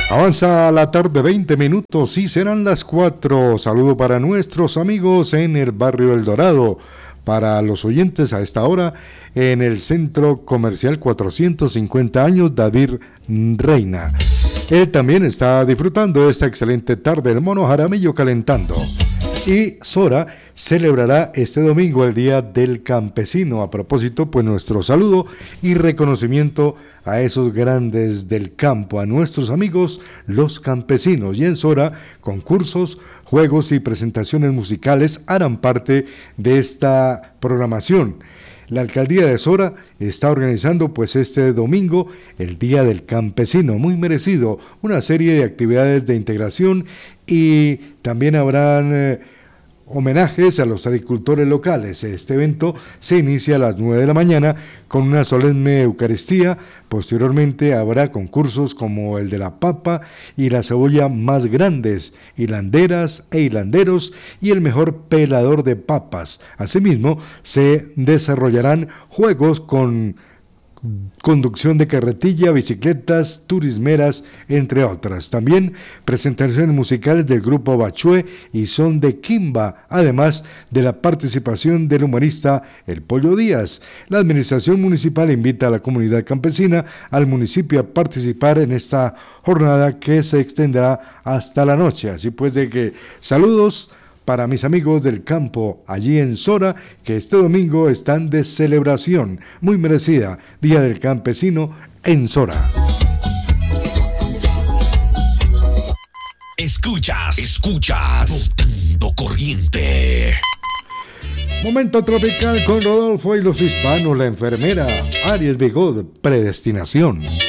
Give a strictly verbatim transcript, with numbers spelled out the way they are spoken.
Avanza la tarde veinte minutos y serán las cuatro. Saludo para nuestros amigos en el barrio El Dorado. Para los oyentes a esta hora en el Centro Comercial cuatrocientos cincuenta años David Reina. Él también está disfrutando de esta excelente tarde, el Mono Jaramillo calentando. Y Sora celebrará este domingo el Día del Campesino. A propósito, pues nuestro saludo y reconocimiento a esos grandes del campo, a nuestros amigos los campesinos. Y en Sora, concursos, juegos y presentaciones musicales harán parte de esta programación. La alcaldía de Sora está organizando pues este domingo el Día del Campesino, muy merecido, una serie de actividades de integración y también habrán eh, homenajes a los agricultores locales. Este evento se inicia a las nueve de la mañana con una solemne Eucaristía. Posteriormente habrá concursos como el de la papa y la cebolla más grandes, hilanderas e hilanderos y el mejor pelador de papas. Asimismo, se desarrollarán juegos con conducción de carretilla, bicicletas, turismeras, entre otras. También presentaciones musicales del grupo Bachué y son de Quimba, además de la participación del humorista El Pollo Díaz. La administración municipal invita a la comunidad campesina al municipio a participar en esta jornada que se extenderá hasta la noche. Así pues, de que saludos para mis amigos del campo allí en Sora, que este domingo están de celebración muy merecida, Día del Campesino en Sora. Escuchas, escuchas, Botando Corriente. Momento tropical con Rodolfo y los hispanos, la enfermera, Aries Bigot, predestinación.